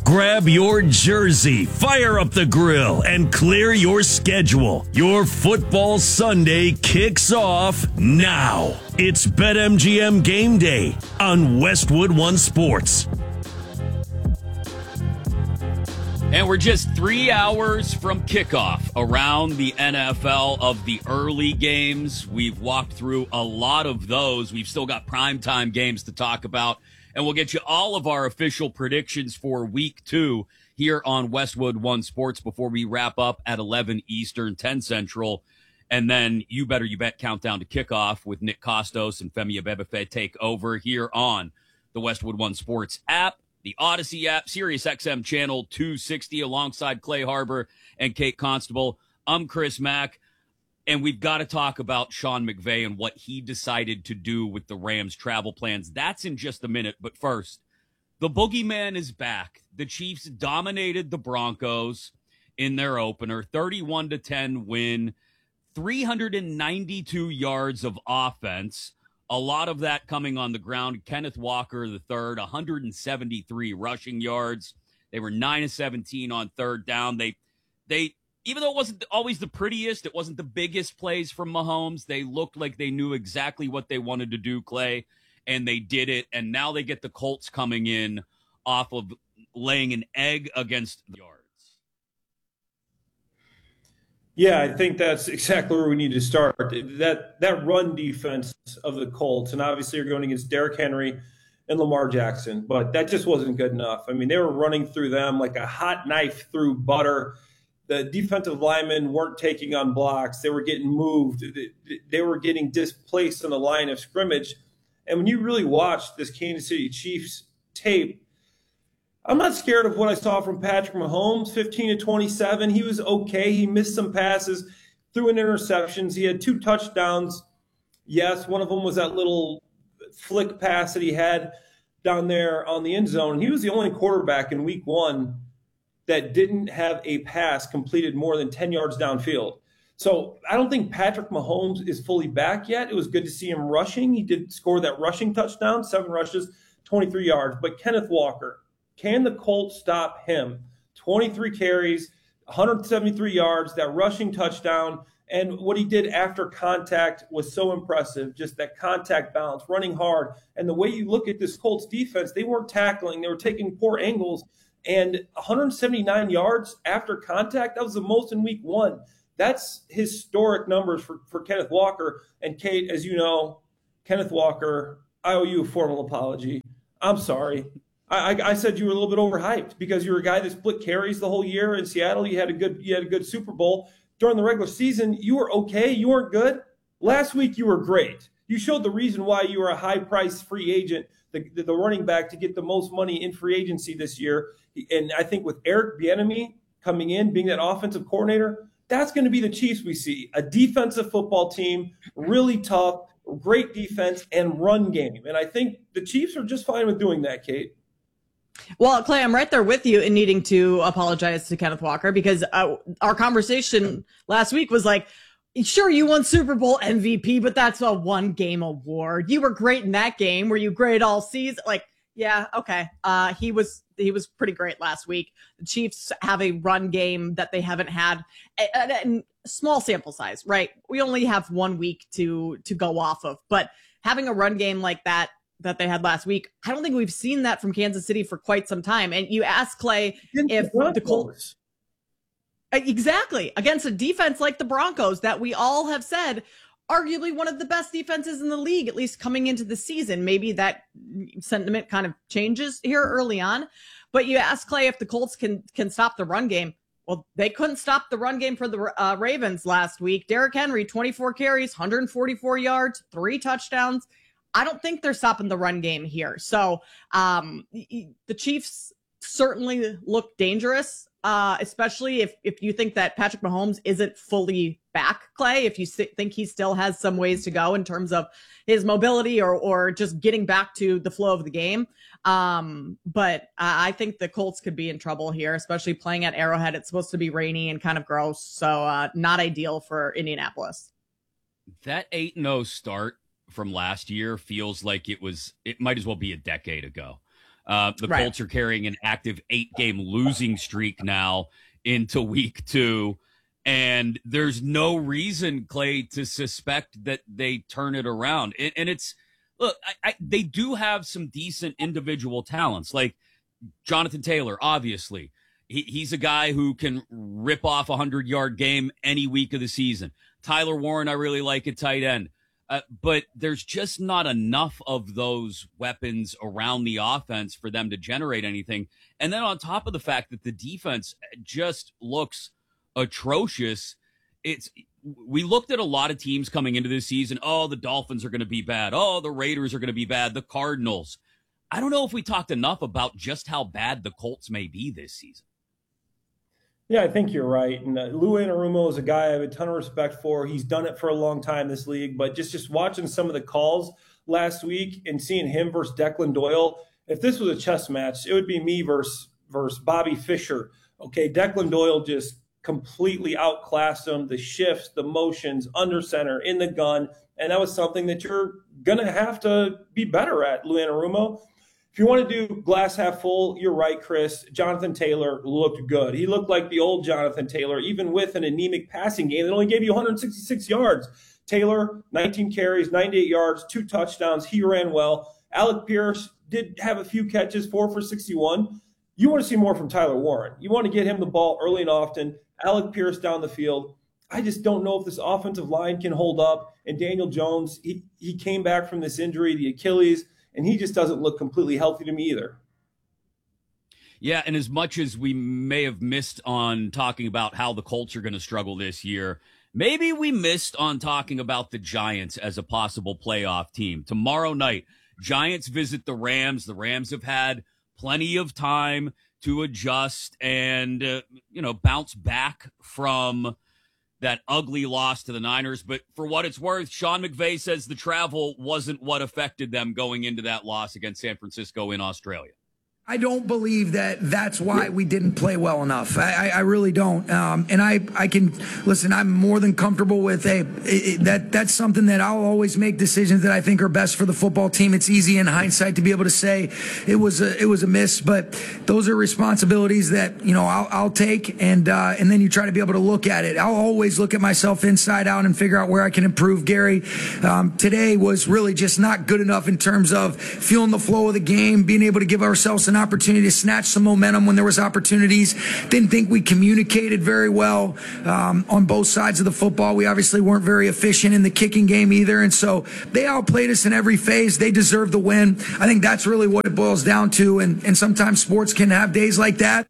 Grab your jersey, fire up the grill, and clear your schedule. Your football Sunday kicks off now. It's BetMGM Game Day on Westwood One Sports. And we're just 3 hours from kickoff around the NFL of the early games. We've walked through a lot of those. We've still got primetime games to talk about. And we'll get you all of our official predictions for week 2 here on Westwood One Sports before we wrap up at 11 Eastern, 10 Central. And then You Better You Bet countdown to kickoff with Nick Costos and Femi Abebefe take over here on the Westwood One Sports app, the Odyssey app, Sirius XM channel 260 alongside Clay Harbor and Kate Constable. I'm Chris Mack. And we've got to talk about Sean McVay and what he decided to do with the Rams' travel plans. That's in just a minute. But first, the boogeyman is back. The Chiefs dominated the Broncos in their opener, 31-10 win, 392 yards of offense, a lot of that coming on the ground. Kenneth Walker III, 173 rushing yards. They were 9-17 on third down. They even though it wasn't always the prettiest, it wasn't the biggest plays from Mahomes, they looked like they knew exactly what they wanted to do, Clay, and they did it. And now they get the Colts coming in off of laying an egg against the yards. Yeah, I think that's exactly where we need to start. That run defense of the Colts, and obviously you're going against Derrick Henry and Lamar Jackson, but that just wasn't good enough. I mean, they were running through them like a hot knife through butter. The defensive linemen weren't taking on blocks. They were getting moved. They were getting displaced on the line of scrimmage. And when you really watch this Kansas City Chiefs tape, I'm not scared of what I saw from Patrick Mahomes, 15-27. He was okay. He missed some passes, threw in interceptions. He had 2 touchdowns. Yes, one of them was that little flick pass that he had down there on the end zone. And he was the only quarterback in week 1 that didn't have a pass completed more than 10 yards downfield. So I don't think Patrick Mahomes is fully back yet. It was good to see him rushing. He did score that rushing touchdown, 7 rushes, 23 yards. But Kenneth Walker, can the Colts stop him? 23 carries, 173 yards, that rushing touchdown. And what he did after contact was so impressive, just that contact balance, running hard. And the way you look at this Colts defense, they weren't tackling. They were taking poor angles. And 179 yards after contact, that was the most in week 1. That's historic numbers for Kenneth Walker. And Kate, as you know, Kenneth Walker, I owe you a formal apology. I'm sorry. I said you were a little bit overhyped because you were a guy that split carries the whole year in Seattle. You had a good Super Bowl. During the regular season, you were okay. You weren't good. Last week, you were great. You showed the reason why you were a high-priced free agent, the running back to get the most money in free agency this year. And I think with Eric Bieniemy coming in, being that offensive coordinator, that's going to be the Chiefs we see. A defensive football team, really tough, great defense, and run game. And I think the Chiefs are just fine with doing that, Kate. Well, Clay, I'm right there with you in needing to apologize to Kenneth Walker because our conversation last week was like, sure, you won Super Bowl MVP, but that's a one-game award. You were great in that game. Were you great all season? Like, yeah, okay. He was pretty great last week. The Chiefs have a run game that they haven't had, and small sample size, right? We only have 1 week to go off of, but having a run game like that they had last week, I don't think we've seen that from Kansas City for quite some time. And you ask Clay if the Colts. Exactly. Against a defense like the Broncos that we all have said, arguably one of the best defenses in the league, at least coming into the season. Maybe that sentiment kind of changes here early on. But you ask Clay if the Colts can stop the run game. Well, they couldn't stop the run game for the Ravens last week. Derrick Henry, 24 carries, 144 yards, 3 touchdowns. I don't think they're stopping the run game here. So the Chiefs certainly look dangerous, especially if you think that Patrick Mahomes isn't fully back, Clay, if you think he still has some ways to go in terms of his mobility or just getting back to the flow of the game. But I think the Colts could be in trouble here, especially playing at Arrowhead. It's supposed to be rainy and kind of gross, so not ideal for Indianapolis. That 8-0 start from last year feels like it might as well be a decade ago. The Colts are carrying an active 8-game losing streak now into week 2. And there's no reason, Clay, to suspect that they turn it around. And it's, look, they do have some decent individual talents, like Jonathan Taylor, obviously. He's a guy who can rip off a 100-yard game any week of the season. Tyler Warren, I really like at tight end. But there's just not enough of those weapons around the offense for them to generate anything. And then on top of the fact that the defense just looks atrocious. We looked at a lot of teams coming into this season. Oh, the Dolphins are going to be bad. Oh, the Raiders are going to be bad. The Cardinals. I don't know if we talked enough about just how bad the Colts may be this season. Yeah, I think you're right. And Lou Anarumo is a guy I have a ton of respect for. He's done it for a long time in this league. But just watching some of the calls last week and seeing him versus Declan Doyle, if this was a chess match, it would be me versus Bobby Fischer. Okay, Declan Doyle just completely outclassed him, the shifts, the motions, under center, in the gun, and that was something that you're going to have to be better at, Lou Anarumo. If you want to do glass half full, you're right, Chris. Jonathan Taylor looked good. He looked like the old Jonathan Taylor, even with an anemic passing game that only gave you 166 yards. Taylor, 19 carries, 98 yards, 2 touchdowns. He ran well. Alec Pierce did have a few catches, 4 for 61. You want to see more from Tyler Warren. You want to get him the ball early and often. Alec Pierce down the field. I just don't know if this offensive line can hold up. And Daniel Jones, he came back from this injury, the Achilles, and he just doesn't look completely healthy to me either. Yeah, and as much as we may have missed on talking about how the Colts are going to struggle this year, maybe we missed on talking about the Giants as a possible playoff team. Tomorrow night, Giants visit the Rams. The Rams have had plenty of time to adjust and, bounce back from that ugly loss to the Niners. But for what it's worth, Sean McVay says the travel wasn't what affected them going into that loss against San Francisco in Australia. I don't believe that that's why we didn't play well enough. I really don't. And I can listen. I'm more than comfortable with that's something that I'll always make decisions that I think are best for the football team. It's easy in hindsight to be able to say it was a miss, but those are responsibilities that I'll take, and then you try to be able to look at it. I'll always look at myself inside out and figure out where I can improve. Gary, today was really just not good enough in terms of feeling the flow of the game, being able to give ourselves an opportunity to snatch some momentum when there was opportunities. Didn't think we communicated very well on both sides of the football. We obviously weren't very efficient in the kicking game either, and so they outplayed us in every phase. They deserve the win. I think that's really what it boils down to, and sometimes sports can have days like that.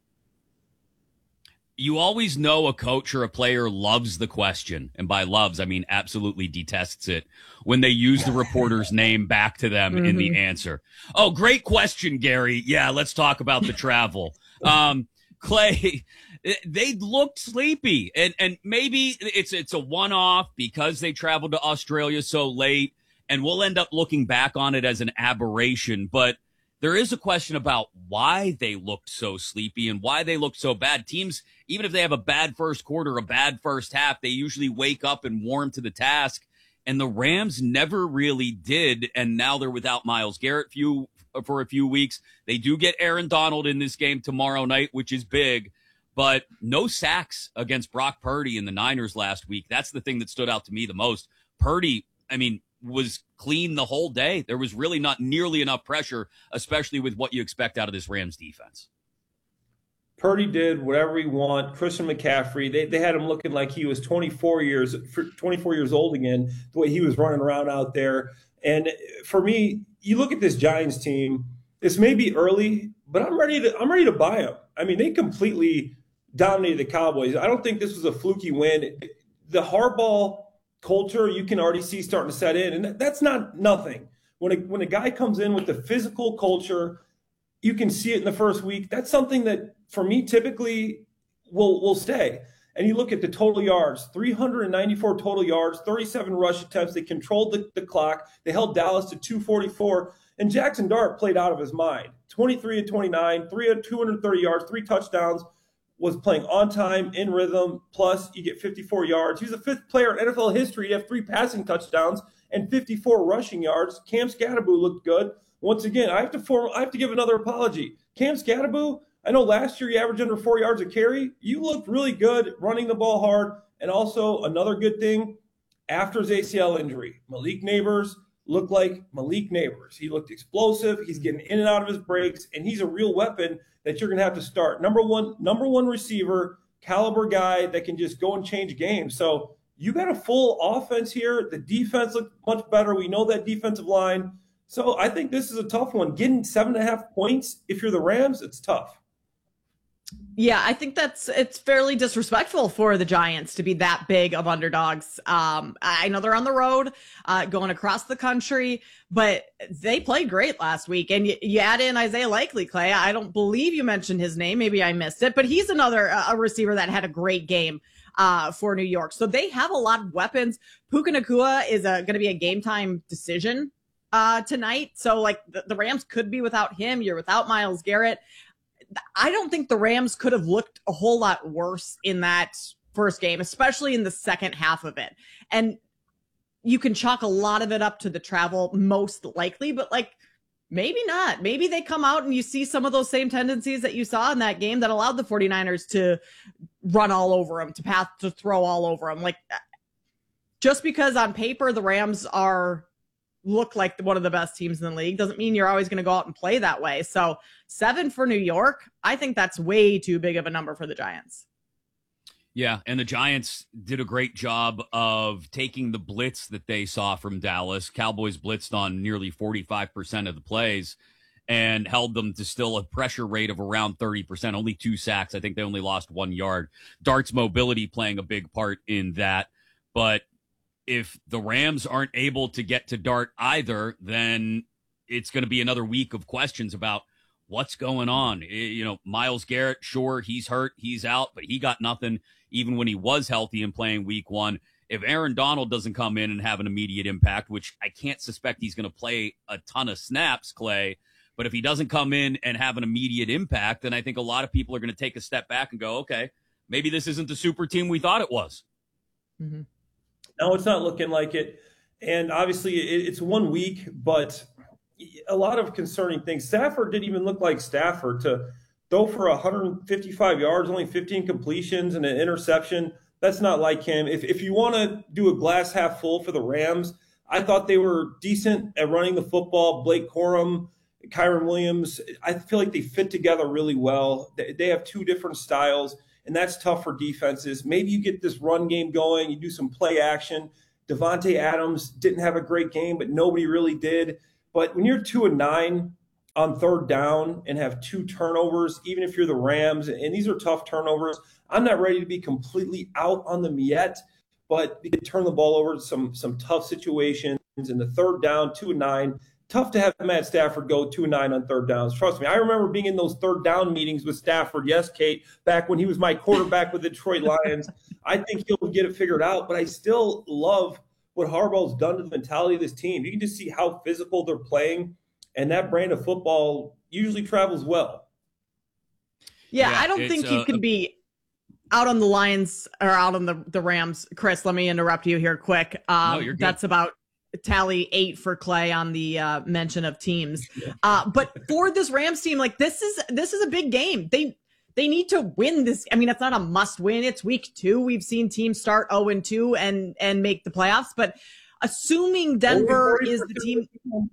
You always know a coach or a player loves the question, and by loves, I mean absolutely detests it, when they use the reporter's name back to them in the answer. Oh, great question, Gary. Yeah, let's talk about the travel. Clay, they looked sleepy, and maybe it's a one-off because they traveled to Australia so late, and we'll end up looking back on it as an aberration, but there is a question about why they looked so sleepy and why they looked so bad. Teams, even if they have a bad first quarter, a bad first half, they usually wake up and warm to the task. And the Rams never really did. And now they're without Myles Garrett for a few weeks. They do get Aaron Donald in this game tomorrow night, which is big. But no sacks against Brock Purdy in the Niners last week. That's the thing that stood out to me the most. Purdy, was clean the whole day. There was really not nearly enough pressure, especially with what you expect out of this Rams defense. Purdy did whatever he wanted. Christian McCaffrey, they had him looking like he was 24 years old again, the way he was running around out there. And for me, you look at this Giants team, this may be early, but I'm ready to buy them. They completely dominated the Cowboys. I don't think this was a fluky win. The Harbaugh culture you can already see starting to set in, and that's not nothing. When a guy comes in with the physical culture, you can see it in the first week. That's something that for me typically will stay. And you look at the total yards, 394 total yards, 37 rush attempts. They controlled the clock. They held Dallas to 244, and Jackson Dart played out of his mind. 23 of 29, 230 yards, 3 touchdowns. Was playing on time, in rhythm, plus you get 54 yards. He's the 5th player in NFL history to have 3 passing touchdowns and 54 rushing yards. Cam Scatterbo looked good. once again, I have to give another apology. Cam Scatterbo, I know last year he averaged under 4 yards a carry. You looked really good running the ball hard. And also another good thing, after his ACL injury, Malik Neighbors looked like Malik Neighbors. He looked explosive. He's getting in and out of his breaks, and he's a real weapon that you're going to have to start. Number one receiver, caliber guy that can just go and change games. So you got a full offense here. The defense looked much better. We know that defensive line. So I think this is a tough one. Getting 7.5 points, if you're the Rams, it's tough. Yeah, I think it's fairly disrespectful for the Giants to be that big of underdogs. I know they're on the road, going across the country, but they played great last week. And you add in Isaiah Likely, Clay. I don't believe you mentioned his name. Maybe I missed it, but he's another a receiver that had a great game for New York. So they have a lot of weapons. Puka Nacua is going to be a game time decision tonight. So like the Rams could be without him. You're without Myles Garrett. I don't think the Rams could have looked a whole lot worse in that first game, especially in the second half of it. And you can chalk a lot of it up to the travel, most likely, but like maybe not. Maybe they come out and you see some of those same tendencies that you saw in that game that allowed the 49ers to run all over them, to throw all over them. Like just because on paper the Rams look like one of the best teams in the league doesn't mean you're always going to go out and play that way. So 7 for New York, I think that's way too big of a number for the Giants. Yeah, and the Giants did a great job of taking the blitz that they saw from Dallas. Cowboys blitzed on nearly 45% of the plays and held them to still a pressure rate of around 30%, only 2 sacks. I think they only lost 1 yard. Dart's mobility playing a big part in that. But if the Rams aren't able to get to Dart either, then it's going to be another week of questions about what's going on. You know, Myles Garrett, sure, he's hurt, he's out, but he got nothing even when he was healthy and playing week 1. If Aaron Donald doesn't come in and have an immediate impact, which I can't suspect he's going to play a ton of snaps, Clay, but if he doesn't come in and have an immediate impact, then I think a lot of people are going to take a step back and go, okay, maybe this isn't the super team we thought it was. Mm-hmm. No, it's not looking like it. And obviously it's 1 week, but a lot of concerning things. Stafford didn't even look like Stafford to throw for 155 yards, only 15 completions and an interception. That's not like him. If you want to do a glass half full for the Rams, I thought they were decent at running the football. Blake Corum, Kyron Williams, I feel like they fit together really well. They have 2 different styles. And that's tough for defenses. Maybe you get this run game going, you do some play action. Devontae Adams didn't have a great game, but nobody really did. But when you're 2-9 on third down and have 2 turnovers, even if you're the Rams, and these are tough turnovers, I'm not ready to be completely out on them yet, but you can turn the ball over to some tough situations. In the third down, 2-9, tough to have Matt Stafford go 2-9 on third downs. Trust me, I remember being in those third down meetings with Stafford. Yes, Kate, back when he was my quarterback with the Detroit Lions. I think he'll get it figured out, but I still love what Harbaugh's done to the mentality of this team. You can just see how physical they're playing, and that brand of football usually travels well. Yeah, I don't think you can be out on the Lions or out on the Rams. Chris, let me interrupt you here quick. No, you're good. That's about tally 8 for Clay on the mention of teams. But for this Rams team, like this is a big game. They need to win this. I mean, it's not a must win. It's week 2. We've seen teams start 0-2 and make the playoffs, but assuming Denver is the team,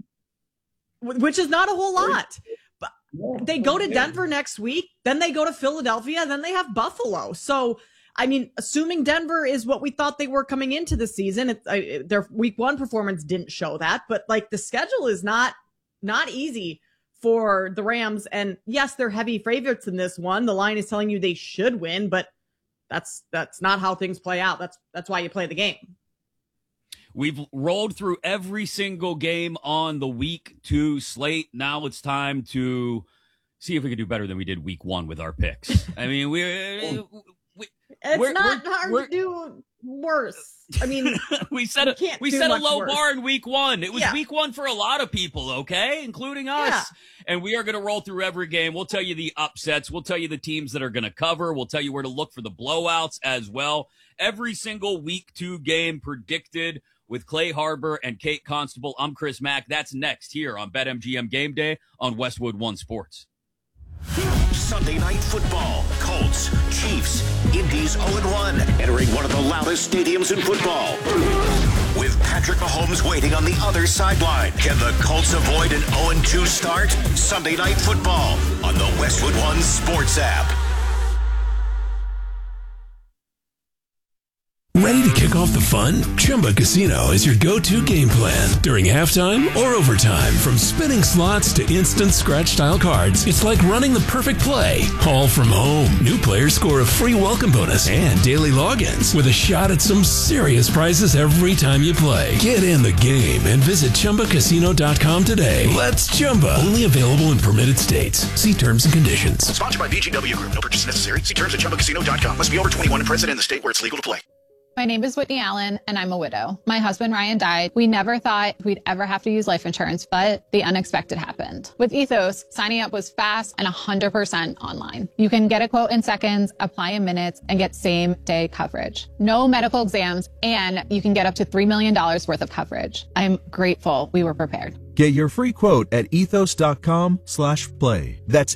which is not a whole lot, but they go to Denver next week, then they go to Philadelphia, then they have Buffalo. So I mean, assuming Denver is what we thought they were coming into the season, their week 1 performance didn't show that, but like the schedule is not easy for the Rams. And yes, they're heavy favorites in this one. The line is telling you they should win, but that's not how things play out. That's why you play the game. We've rolled through every single game on the week 2 slate. Now it's time to see if we can do better than we did week 1 with our picks. I mean, it's not hard to do worse. I mean, we set a low bar in week 1. It was week 1 for a lot of people, okay, including us. Yeah. And we are going to roll through every game. We'll tell you the upsets. We'll tell you the teams that are going to cover. We'll tell you where to look for the blowouts as well. Every single week 2 game predicted with Clay Harbor and Kate Constable. I'm Chris Mack. That's next here on BetMGM Game Day on Westwood One Sports. Sunday Night Football. Colts, Chiefs, Indy's 0-1, entering one of the loudest stadiums in football. With Patrick Mahomes waiting on the other sideline. Can the Colts avoid an 0-2 start? Sunday Night Football on the Westwood One Sports app. Ready to kick off the fun? Chumba Casino is your go-to game plan during halftime or overtime. From spinning slots to instant scratch-style cards, it's like running the perfect play, all from home. New players score a free welcome bonus and daily logins with a shot at some serious prizes every time you play. Get in the game and visit ChumbaCasino.com today. Let's Chumba. Only available in permitted states. See terms and conditions. Sponsored by VGW Group. No purchase necessary. See terms at ChumbaCasino.com. Must be over 21 and present in the state where it's legal to play. My name is Whitney Allen, and I'm a widow. My husband, Ryan, died. We never thought we'd ever have to use life insurance, but the unexpected happened. With Ethos, signing up was fast and 100% online. You can get a quote in seconds, apply in minutes, and get same-day coverage. No medical exams, and you can get up to $3 million worth of coverage. I'm grateful we were prepared. Get your free quote at ethos.com/play. That's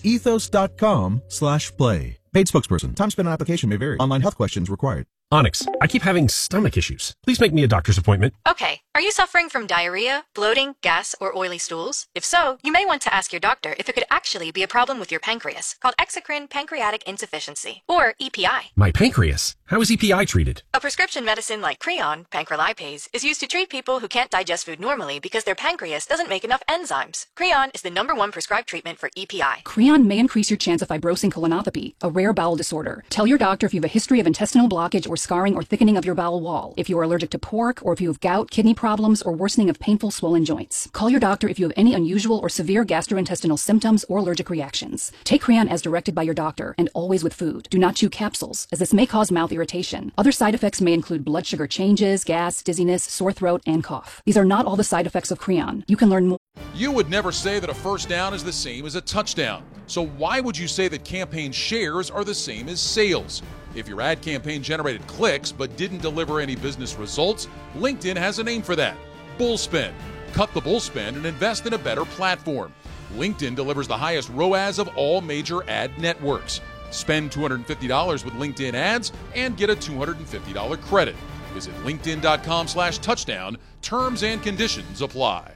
ethos.com/play. Paid spokesperson. Time spent on application may vary. Online health questions required. Onyx, I keep having stomach issues. Please make me a doctor's appointment. Okay. Are you suffering from diarrhea, bloating, gas, or oily stools? If so, you may want to ask your doctor if it could actually be a problem with your pancreas, called exocrine pancreatic insufficiency, or EPI. My pancreas? How is EPI treated? A prescription medicine like Creon, pancrelipase, is used to treat people who can't digest food normally because their pancreas doesn't make enough enzymes. Creon is the #1 prescribed treatment for EPI. Creon may increase your chance of fibrosing colonopathy, a rare bowel disorder. Tell your doctor if you have a history of intestinal blockage or scarring or thickening of your bowel wall, if you are allergic to pork, or if you have gout, kidney problems, or worsening of painful swollen joints. Call your doctor if you have any unusual or severe gastrointestinal symptoms or allergic reactions. Take Creon as directed by your doctor, and always with food. Do not chew capsules, as this may cause mouth irritation. Other side effects may include blood sugar changes, gas, dizziness, sore throat, and cough. These are not all the side effects of Creon. You can learn more. You would never say that a first down is the same as a touchdown. So why would you say that campaign shares are the same as sales? If your ad campaign generated clicks but didn't deliver any business results, LinkedIn has a name for that. Bullspend. Cut the bullspend and invest in a better platform. LinkedIn delivers the highest ROAS of all major ad networks. Spend $250 with LinkedIn ads and get a $250 credit. Visit linkedin.com/touchdown. Terms and conditions apply.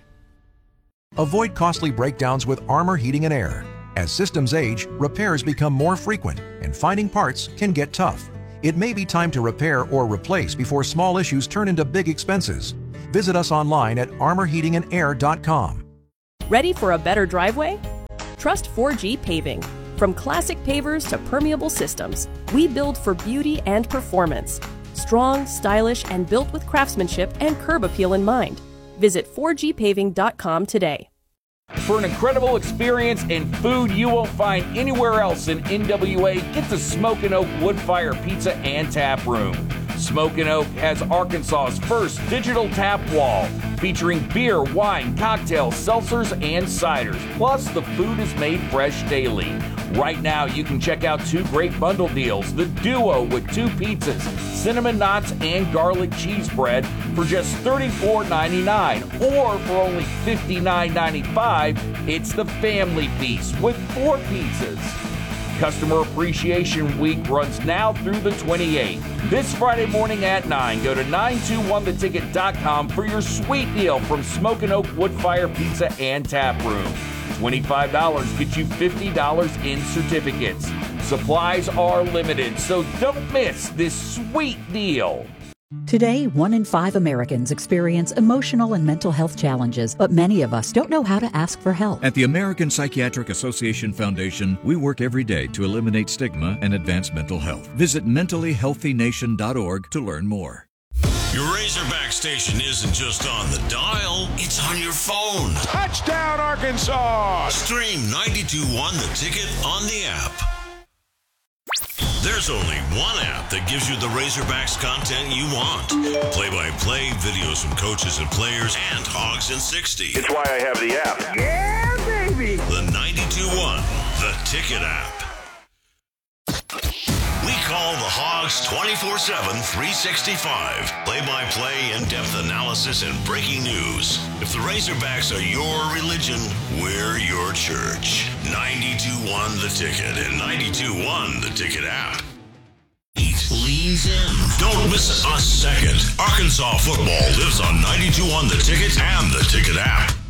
Avoid costly breakdowns with Armor Heating and Air. As systems age, repairs become more frequent, and finding parts can get tough. It may be time to repair or replace before small issues turn into big expenses. Visit us online at armorheatingandair.com. Ready for a better driveway? Trust 4G Paving. From classic pavers to permeable systems, we build for beauty and performance. Strong, stylish, and built with craftsmanship and curb appeal in mind. Visit 4gpaving.com today. For an incredible experience and food you won't find anywhere else in NWA, get to Smokin' Oak Woodfire Pizza and Tap Room. Smokin' Oak has Arkansas's first digital tap wall, featuring beer, wine, cocktails, seltzers, and ciders. Plus, the food is made fresh daily. Right now, you can check out 2 great bundle deals. The Duo with 2 pizzas, cinnamon knots, and garlic cheese bread for just $34.99. Or for only $59.95, it's the Family Feast with 4 pizzas. Customer Appreciation Week runs now through the 28th. This Friday morning at 9, go to 921theticket.com for your sweet deal from Smokin' Oak Woodfire Pizza and Tap Room. $25 gets you $50 in certificates. Supplies are limited, so don't miss this sweet deal. Today, 1 in 5 Americans experience emotional and mental health challenges, but many of us don't know how to ask for help. At the American Psychiatric Association Foundation, we work every day to eliminate stigma and advance mental health. Visit mentallyhealthynation.org to learn more. Your Razorback station isn't just on the dial, it's on your phone. Touchdown, Arkansas! Stream 92.1 The Ticket on the app. There's only one app that gives you the Razorbacks content you want. Play-by-play, videos from coaches and players, and Hogs in 60. It's why I have the app. Yeah, baby! The 92.1 The Ticket app. We call the Hogs Hogs 24/7, 365. Play-by-play, in-depth analysis, and breaking news. If the Razorbacks are your religion, we're your church. 92.1 The Ticket and 92.1 The Ticket app. Leans in. Don't miss a second. Arkansas football lives on 92.1 The Ticket and The Ticket app.